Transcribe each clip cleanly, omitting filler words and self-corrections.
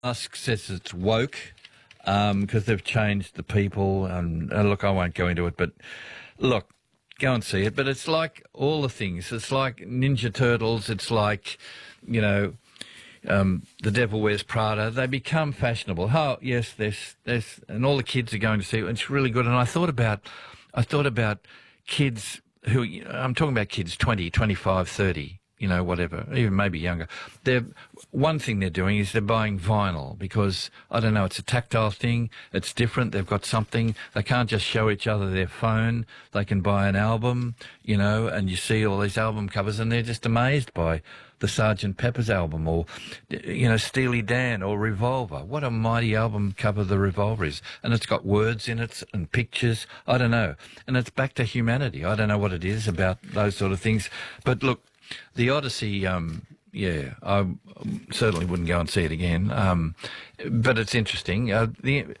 Musk says it's woke because they've changed the people. Look, I won't go into it, but look, go and see it. But it's like all the things. It's like Ninja Turtles. It's like, The Devil Wears Prada. They become fashionable. Oh, yes, there's, and all the kids are going to see it. It's really good. And I thought about kids who, I'm talking about kids 20, 25, 30. Whatever, even maybe younger. One thing they're doing is they're buying vinyl because, I don't know, it's a tactile thing. It's different. They've got something. They can't just show each other their phone. They can buy an album, and you see all these album covers and they're just amazed by the Sgt. Pepper's album or, Steely Dan or Revolver. What a mighty album cover the Revolver is. And it's got words in it and pictures. I don't know. And it's back to humanity. I don't know what it is about those sort of things. But look, the Odyssey, I certainly wouldn't go and see it again, but it's interesting. And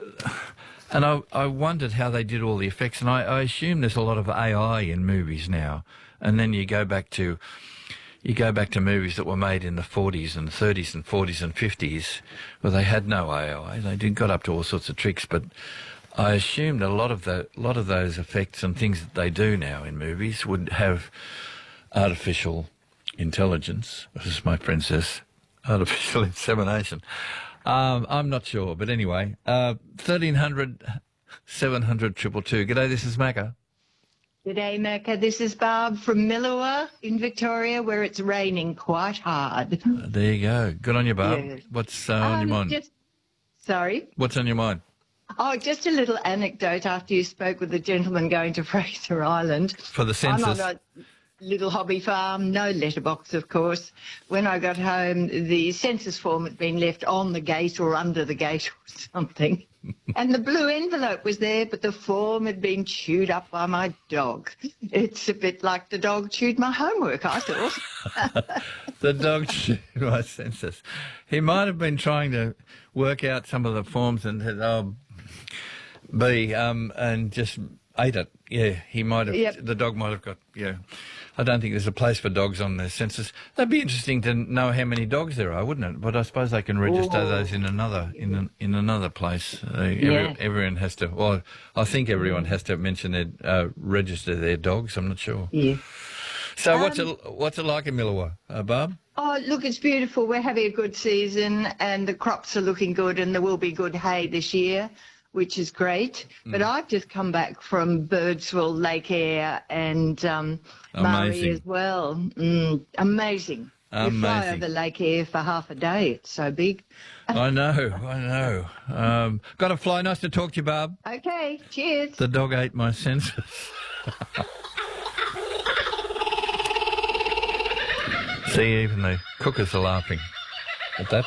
I wondered how they did all the effects, and I assume there's a lot of AI in movies now. And then you go back to movies that were made in the 40s and 30s and 40s and 50s, where they had no AI. They got up to all sorts of tricks, but I assumed a lot of those effects and things that they do now in movies would have artificial intelligence, as my friend says, artificial insemination. I'm not sure, but anyway, 1300 700 222. G'day, this is Macca. G'day, Macca. This is Barb from Millawa in Victoria, where it's raining quite hard. There you go. Good on you, Barb. Yes. What's on your mind? Sorry? What's on your mind? Oh, just a little anecdote after you spoke with the gentleman going to Fraser Island. For the census. I'm on a little hobby farm, no letterbox, of course. When I got home, the census form had been left on the gate or under the gate or something. And the blue envelope was there, but the form had been chewed up by my dog. It's a bit like the dog chewed my homework, I thought. The dog chewed my census. He might have been trying to work out some of the forms and said, and just ate it. Yeah, he might have. Yep. The dog might have got. Yeah, I don't think there's a place for dogs on the census. That'd be interesting to know how many dogs there are, wouldn't it? But I suppose they can register those in another place. Everyone has to. Well, I think everyone has to mention their register their dogs. I'm not sure. Yeah. So what's it like in Millawa, Barb? Oh, look, it's beautiful. We're having a good season, and the crops are looking good, and there will be good hay this year, which is great. But I've just come back from Birdsville, Lake Eyre and Murray as well. Amazing. We fly over Lake Eyre for half a day. It's so big. I know. Got to fly. Nice to talk to you, Barb. Okay, cheers. The dog ate my census. See, even the cookers are laughing at that.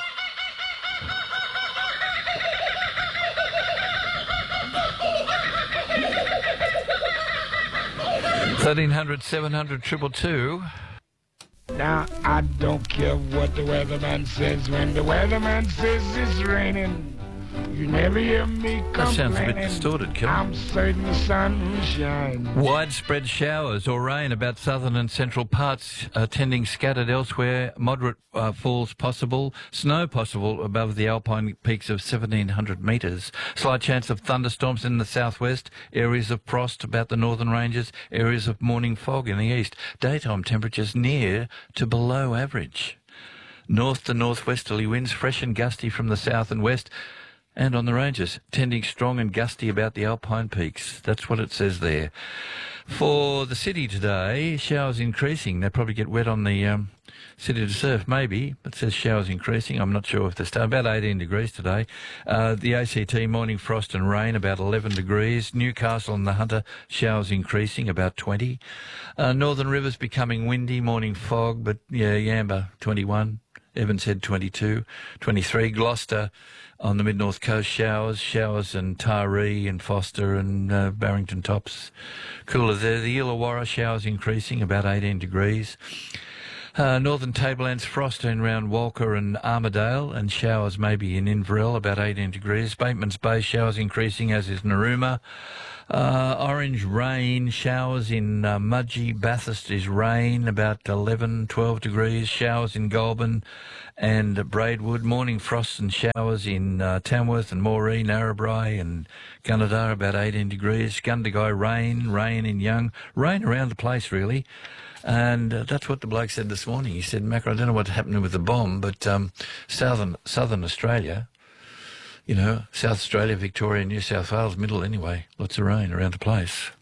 1300 700 222. Now, I don't care what the weatherman says. When the weatherman says it's raining, you never hear me complaining. That sounds a bit distorted, Kim. I'm certain the sun will shine. Widespread showers or rain about southern and central parts, tending scattered elsewhere. Moderate falls possible. Snow possible above the alpine peaks of 1,700 metres. Slight chance of thunderstorms in the southwest. Areas of frost about the northern ranges. Areas of morning fog in the east. Daytime temperatures near to below average. North to northwesterly winds, fresh and gusty from the south and west. And on the ranges, tending strong and gusty about the alpine peaks. That's what it says there. For the city today, showers increasing. They probably get wet on the city to surf, maybe. It says showers increasing. I'm not sure if they start. About 18 degrees today. The ACT, morning frost and rain, about 11 degrees. Newcastle and the Hunter, showers increasing, about 20. Northern Rivers becoming windy, morning fog, but Yamba, 21. Evans Head 22, 23. Gloucester on the mid-north coast, showers and Taree and Foster and Barrington Tops. Cooler there. The Illawarra, showers increasing, about 18 degrees. Northern Tablelands frost in around Walker and Armidale, and showers maybe in Inverell, about 18 degrees. Bateman's Bay, showers increasing, as is Narooma. Orange rain, showers in Mudgee. Bathurst is rain, about 11, 12 degrees. Showers in Goulburn and Braidwood. Morning frosts and showers in Tamworth and Moree, Narrabri and Gunnedah, about 18 degrees. Gundagai, rain in Young. Rain around the place, really. And that's what the bloke said this morning. He said, Macca, I don't know what's happening with the bomb, but southern Australia, South Australia, Victoria, New South Wales, middle anyway, lots of rain around the place.